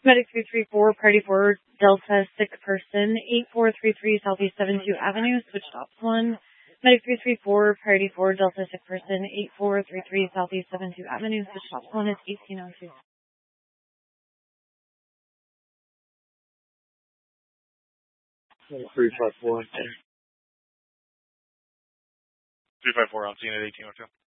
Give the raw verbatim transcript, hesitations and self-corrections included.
Medic three three four, Party four, Delta six person, eight four three three Southeast seventy-two Avenue, switch stops one. Medic three three four, Party four, Delta six person, eight four three three Southeast seventy-two Avenue, switch stops one is eighteen oh two. three five four. three five four on scene at eighteen oh two.